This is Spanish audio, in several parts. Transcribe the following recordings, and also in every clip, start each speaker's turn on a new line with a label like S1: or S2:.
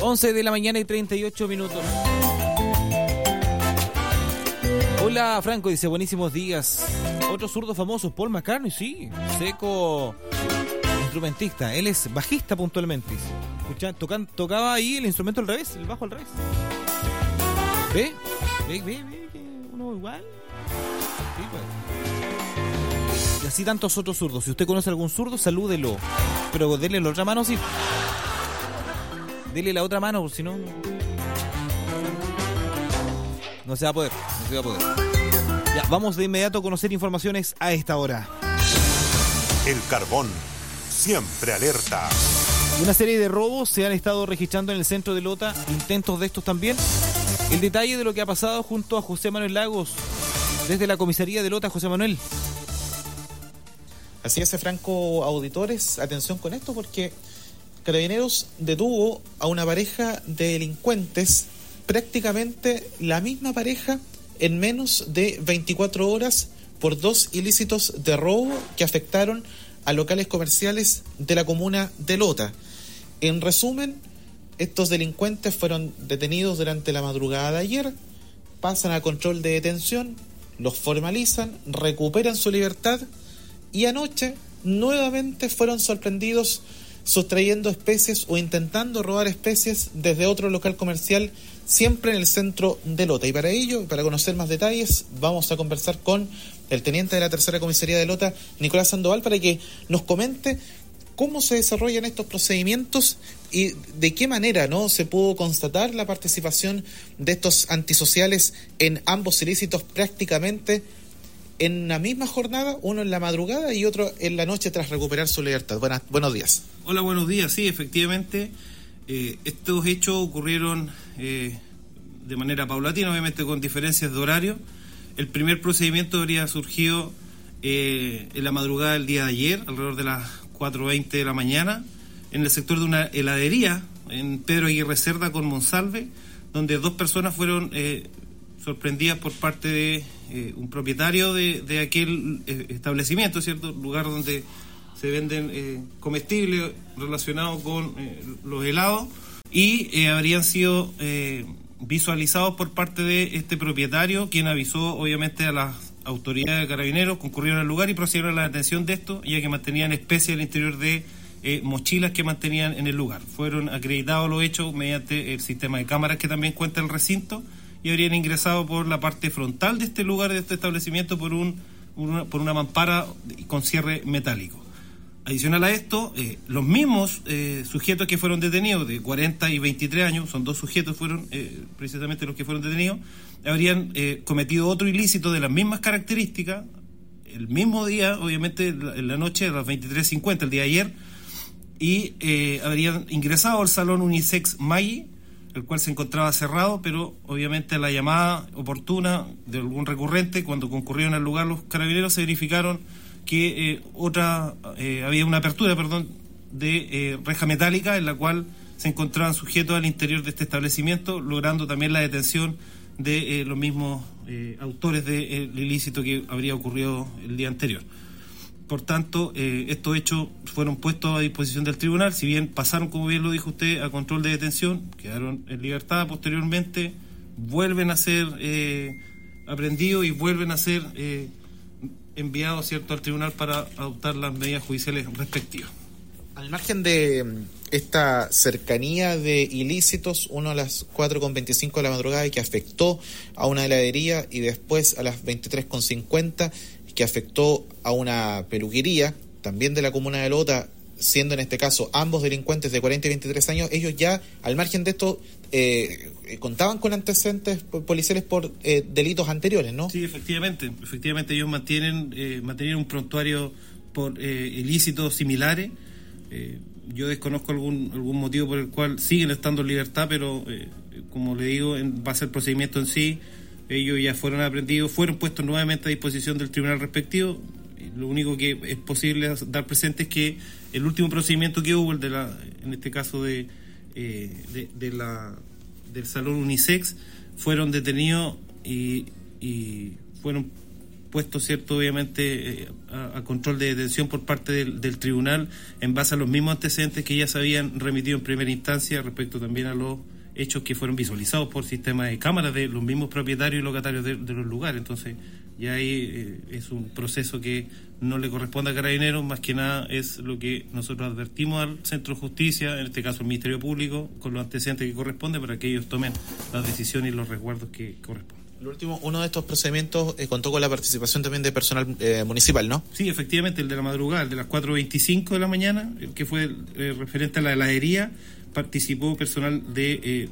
S1: 11 de la mañana y 38 minutos. Hola, Franco, dice, buenísimos días. Otro zurdo famoso, Paul McCartney, sí. Seco instrumentista. Él es bajista puntualmente. Escucha, tocaba ahí el instrumento al revés, el bajo al revés. ¿Ve? Uno igual. Sí, pues. Y así tantos otros zurdos. Si usted conoce algún zurdo, salúdelo. Pero denle la otra mano, sí. Dele la otra mano, porque si no... No se va a poder. Ya, vamos de inmediato a conocer informaciones a esta hora.
S2: El Carbón, siempre alerta.
S1: Una serie de robos se han estado registrando en el centro de Lota, intentos de estos también. El detalle de lo que ha pasado junto a José Manuel Lagos, desde la comisaría de Lota. José Manuel.
S3: Así es, Franco, auditores, atención con esto porque Carabineros detuvo a una pareja de delincuentes, prácticamente la misma pareja, en menos de 24 horas por 2 ilícitos de robo que afectaron a locales comerciales de la comuna de Lota. En resumen, estos delincuentes fueron detenidos durante la madrugada de ayer, pasan a control de detención, los formalizan, recuperan su libertad y anoche nuevamente fueron sorprendidos sustrayendo especies o intentando robar especies desde otro local comercial, siempre en el centro de Lota. Y para ello, para conocer más detalles, vamos a conversar con el teniente de la tercera comisaría de Lota, Nicolás Sandoval, para que nos comente cómo se desarrollan estos procedimientos y de qué manera no se pudo constatar la participación de estos antisociales en ambos ilícitos prácticamente en la misma jornada, uno en la madrugada y otro en la noche tras recuperar su libertad. Buenos días.
S4: Hola, buenos días. Sí, efectivamente, estos hechos ocurrieron de manera paulatina, obviamente con diferencias de horario. El primer procedimiento habría surgido en la madrugada del día de ayer, alrededor de las 4:20 de la mañana, en el sector de una heladería en Pedro Aguirre Cerda con Monsalve, donde 2 personas fueron sorprendidas por parte de un propietario de aquel establecimiento, ¿cierto? Lugar donde se venden comestibles relacionados con los helados, y habrían sido visualizados por parte de este propietario, quien avisó obviamente a las autoridades de Carabineros, concurrieron al lugar y procedieron a la detención de esto, ya que mantenían especies al interior de mochilas que mantenían en el lugar. Fueron acreditados los hechos mediante el sistema de cámaras que también cuenta el recinto, y habrían ingresado por la parte frontal de este lugar, de este establecimiento, por una mampara con cierre metálico. Adicional a esto, los mismos sujetos que fueron detenidos, de 40 y 23 años, son 2 sujetos fueron precisamente los que fueron detenidos, habrían cometido otro ilícito de las mismas características, el mismo día, obviamente en la noche, a las 23:50, el día de ayer, y habrían ingresado al salón Unisex Maggi, el cual se encontraba cerrado, pero obviamente a la llamada oportuna de algún recurrente, cuando concurrieron al lugar los carabineros, se verificaron que había una apertura, de reja metálica, en la cual se encontraban sujetos al interior de este establecimiento, logrando también la detención de los mismos autores del ilícito que habría ocurrido el día anterior. Por tanto, estos hechos fueron puestos a disposición del tribunal, si bien pasaron, como bien lo dijo usted, a control de detención, quedaron en libertad, posteriormente vuelven a ser aprendidos y vuelven a ser enviados, ¿cierto?, al tribunal para adoptar las medidas judiciales respectivas.
S3: Al margen de esta cercanía de ilícitos, uno a las 4:25 de la madrugada y que afectó a una heladería, y después a las 23:50 que afectó a una peluquería, también de la comuna de Lota, siendo en este caso ambos delincuentes de 40 y 23 años, ellos ya, al margen de esto, contaban con antecedentes policiales por delitos anteriores, ¿no?
S4: Sí, efectivamente ellos mantienen un prontuario por ilícitos similares. Yo desconozco algún motivo por el cual siguen estando en libertad, pero como le digo, en base al procedimiento en sí, ellos ya fueron aprendidos, fueron puestos nuevamente a disposición del tribunal respectivo. Lo único que es posible dar presente es que el último procedimiento que hubo, en este caso del salón Unisex, fueron detenidos y fueron puestos, ¿cierto?, obviamente a control de detención por parte del tribunal en base a los mismos antecedentes que ya se habían remitido en primera instancia respecto también a los hechos que fueron visualizados por sistemas de cámaras de los mismos propietarios y locatarios de los lugares. Entonces ya ahí es un proceso que no le corresponde a Carabineros, más que nada es lo que nosotros advertimos al Centro de Justicia, en este caso el Ministerio Público, con los antecedentes que corresponden para que ellos tomen las decisiones y los resguardos que corresponden.
S3: Lo último, uno de estos procedimientos contó con la participación también de personal municipal, ¿no?
S4: Sí, efectivamente, el de la madrugada, el de las 4:25 de la mañana, el que fue referente a la heladería, participó personal de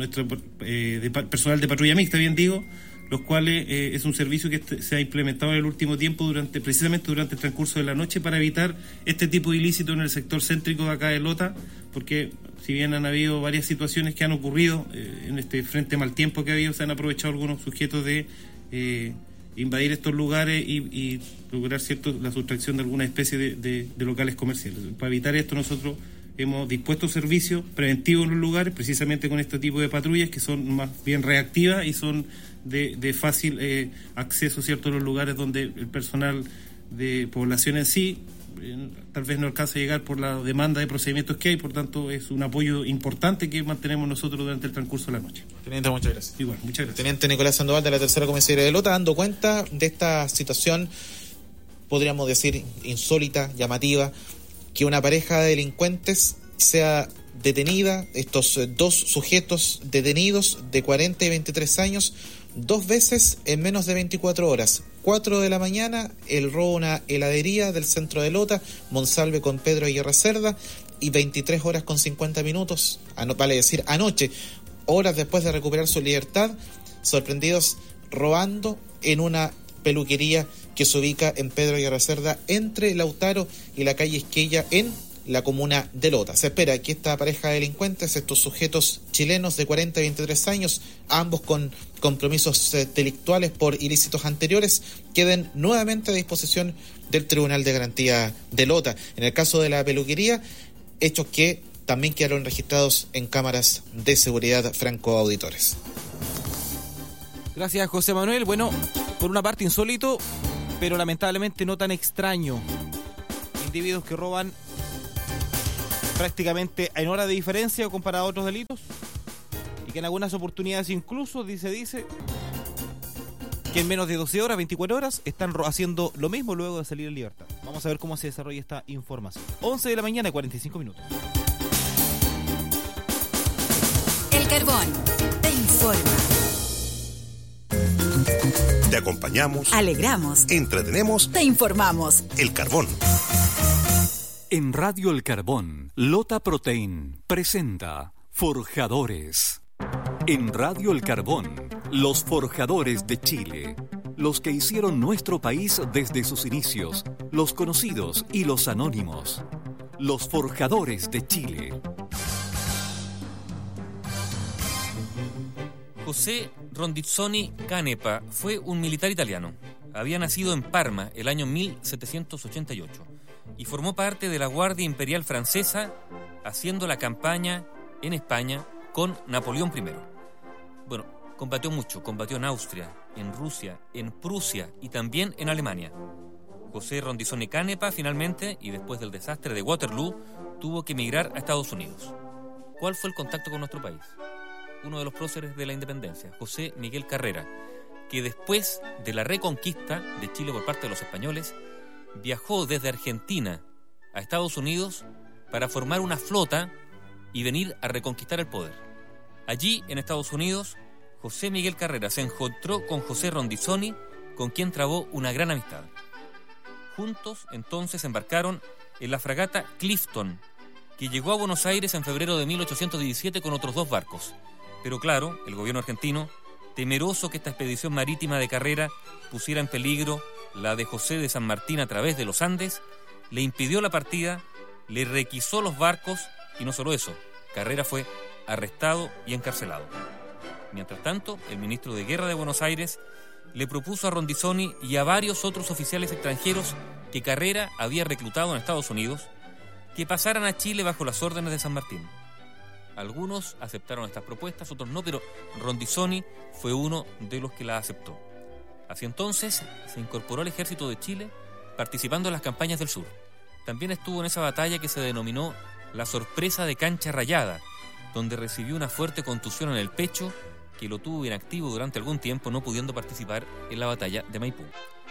S4: personal de patrulla mixta, bien digo, los cuales es un servicio que se ha implementado en el último tiempo precisamente durante el transcurso de la noche para evitar este tipo de ilícito en el sector céntrico de acá de Lota, porque si bien han habido varias situaciones que han ocurrido en este frente mal tiempo que ha habido, se han aprovechado algunos sujetos de invadir estos lugares y lograr la sustracción de alguna especie de locales comerciales. Para evitar esto nosotros hemos dispuesto servicios preventivos en los lugares, precisamente con este tipo de patrullas que son más bien reactivas y son de fácil acceso, ¿cierto?, a los lugares donde el personal de población en sí tal vez no alcanza a llegar por la demanda de procedimientos que hay, por tanto es un apoyo importante que mantenemos nosotros durante el transcurso de la noche.
S3: Teniente, muchas gracias.
S4: Igual, muchas gracias.
S3: Teniente Nicolás Sandoval, de la Tercera Comisaría de Lota, dando cuenta de esta situación, podríamos decir insólita, llamativa, que una pareja de delincuentes sea detenida, estos dos sujetos detenidos de 40 y 23 años, 2 veces en menos de 24 horas. 4 de la mañana, el robo a una heladería del centro de Lota, Monsalve con Pedro Aguirre Cerda, y 23 horas con 50 minutos, vale decir anoche, horas después de recuperar su libertad, sorprendidos robando en una peluquería que se ubica en Pedro Aguirre Cerda, entre Lautaro y la calle Esquella, en la comuna de Lota. Se espera que esta pareja de delincuentes, estos sujetos chilenos de 40 y 23 años, ambos con compromisos delictuales por ilícitos anteriores, queden nuevamente a disposición del Tribunal de Garantía de Lota. En el caso de la peluquería, hechos que también quedaron registrados en cámaras de seguridad, Franco auditores.
S1: Gracias, José Manuel. Bueno, por una parte insólito, pero lamentablemente no tan extraño. Individuos que roban prácticamente en hora de diferencia comparado a otros delitos, y que en algunas oportunidades incluso dice que en menos de 12 horas, 24 horas, están haciendo lo mismo luego de salir en libertad. Vamos a ver cómo se desarrolla esta información. 11 de la mañana, 45 minutos.
S5: El Carbón te informa.
S2: Te acompañamos,
S5: Alegramos,
S2: entretenemos,
S5: te informamos.
S2: El Carbón.
S6: En Radio El Carbón, Lota Protein presenta Forjadores. En Radio El Carbón, los forjadores de Chile. Los que hicieron nuestro país desde sus inicios, los conocidos y los anónimos. Los forjadores de Chile.
S7: José Rondizoni Canepa fue un militar italiano. Había nacido en Parma el año 1788 y formó parte de la Guardia Imperial Francesa, haciendo la campaña en España con Napoleón I. Bueno, combatió mucho, combatió en Austria, en Rusia, en Prusia y también en Alemania. José Rondizoni Canepa finalmente, y después del desastre de Waterloo, tuvo que emigrar a Estados Unidos. ¿Cuál fue el contacto con nuestro país? Uno de los próceres de la independencia, José Miguel Carrera, que después de la reconquista de Chile por parte de los españoles, viajó desde Argentina a Estados Unidos para formar una flota y venir a reconquistar el poder. Allí, en Estados Unidos, José Miguel Carrera se encontró con José Rondizoni, con quien trabó una gran amistad. Juntos, entonces, embarcaron en la fragata Clifton, que llegó a Buenos Aires en febrero de 1817 con otros 2 barcos. Pero claro, el gobierno argentino, temeroso que esta expedición marítima de Carrera pusiera en peligro la de José de San Martín a través de los Andes, le impidió la partida, le requisó los barcos y no solo eso, Carrera fue arrestado y encarcelado. Mientras tanto, el ministro de Guerra de Buenos Aires le propuso a Rondizoni y a varios otros oficiales extranjeros que Carrera había reclutado en Estados Unidos que pasaran a Chile bajo las órdenes de San Martín. Algunos aceptaron estas propuestas, otros no, pero Rondizoni fue uno de los que la aceptó. Hacia entonces se incorporó al ejército de Chile, participando en las campañas del sur. También estuvo en esa batalla que se denominó la sorpresa de Cancha Rayada, donde recibió una fuerte contusión en el pecho que lo tuvo inactivo durante algún tiempo, no pudiendo participar en la batalla de Maipú.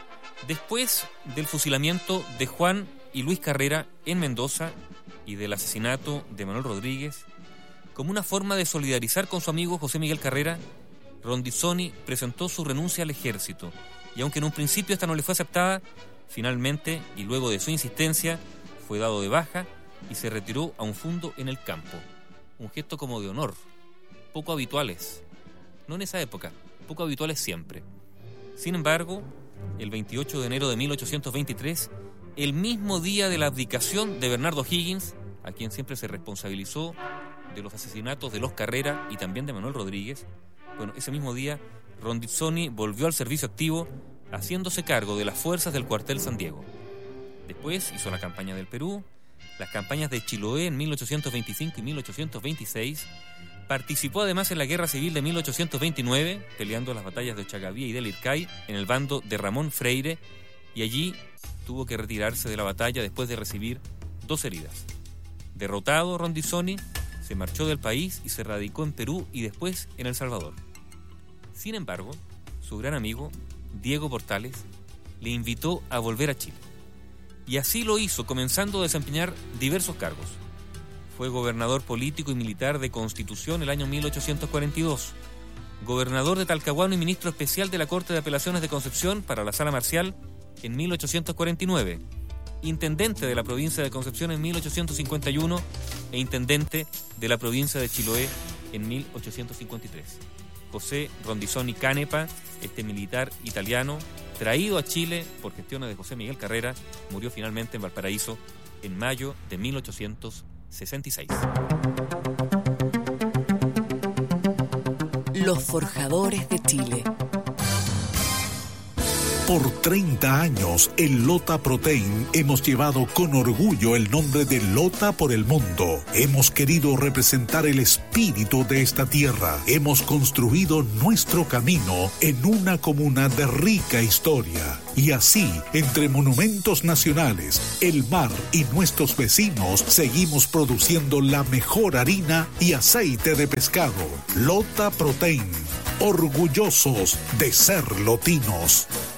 S7: Después del fusilamiento de Juan y Luis Carrera en Mendoza y del asesinato de Manuel Rodríguez, como una forma de solidarizar con su amigo José Miguel Carrera, Rondizoni presentó su renuncia al ejército, y aunque en un principio esta no le fue aceptada, finalmente, y luego de su insistencia, fue dado de baja y se retiró a un fundo en el campo. Un gesto como de honor, poco habituales, no en esa época, poco habituales siempre. Sin embargo, el 28 de enero de 1823, el mismo día de la abdicación de Bernardo Higgins, a quien siempre se responsabilizó de los asesinatos de los Carrera y también de Manuel Rodríguez, bueno, ese mismo día Rondizoni volvió al servicio activo, haciéndose cargo de las fuerzas del cuartel San Diego. Después hizo la campaña del Perú, las campañas de Chiloé en 1825 y 1826, participó además en la Guerra Civil de 1829, peleando las batallas de Ochagavía y del Ircay en el bando de Ramón Freire, y allí tuvo que retirarse de la batalla después de recibir 2 heridas. Derrotado Rondizoni, se marchó del país y se radicó en Perú y después en El Salvador. Sin embargo, su gran amigo, Diego Portales, le invitó a volver a Chile. Y así lo hizo, comenzando a desempeñar diversos cargos. Fue gobernador político y militar de Constitución el año 1842, gobernador de Talcahuano y ministro especial de la Corte de Apelaciones de Concepción para la Sala Marcial en 1849, intendente de la provincia de Concepción en 1851 e intendente de la provincia de Chiloé en 1853. José Rondizoni Canepa, este militar italiano, traído a Chile por gestiones de José Miguel Carrera, murió finalmente en Valparaíso en mayo de 1866.
S5: Los Forjadores de Chile.
S2: Por 30 años, en Lota Protein hemos llevado con orgullo el nombre de Lota por el mundo. Hemos querido representar el espíritu de esta tierra. Hemos construido nuestro camino en una comuna de rica historia. Y así, entre monumentos nacionales, el mar y nuestros vecinos, seguimos produciendo la mejor harina y aceite de pescado. Lota Protein, orgullosos de ser lotinos.